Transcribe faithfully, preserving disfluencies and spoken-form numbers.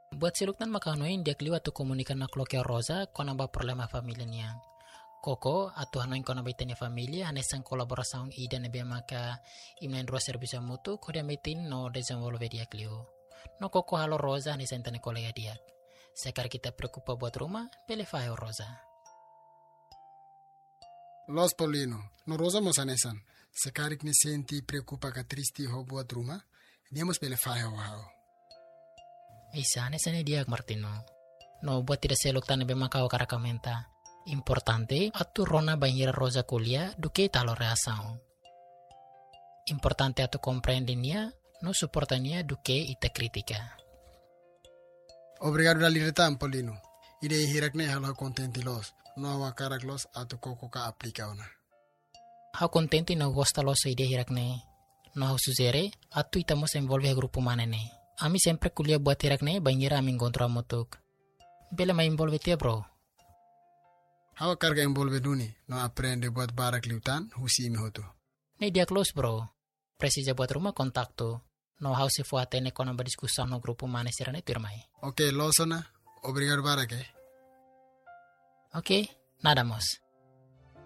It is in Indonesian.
Buat siluktan makanoin dia kliwa tu komunikan na kloke rosa kona ba problema familia Koko atau hanoin kona baitanya familia anesan kolaborasaun ida nebe maka imnen dua servisa mutu kodia metin no desenvolve dia klio. No koko halo rosa anesan tane kolega dia. Sekar kita preocupa buat rumah, pele fayo rosa. Los Paulino, no rosa mosanesan. Sekarik ni senti preocupa ka tristi ho buat rumah, niamos pele fayo wow. Isa anesan dia Martino. No buat tidak selok tane be maka o karakamenta. Importante atu rona banhira rosa kuliah duke talo reação. Importante atu compreendinia no suportania duke ita kritika. Obrigado da libertad, Paulino. Ide hirakne halo contenti los, no awa karak los atu koko ka aplika ona. Hau contenti no gosta los ide hirakne. No hau suzere atu itamos envolve grupo manene. Ami sempre kuliah buat hirakne banhira ami encontro motuk. Bela ma envolve tia bro. Hawa karga envolve duni, no aprende buat barak liutan, husi mi hotu. Ne dia close bro. Precisa buat rumah kontakto. No how se fue a tener con una discusión no grupo mane serane turmai. Ok, losona. Obrigado barak eh. Ok, nada más.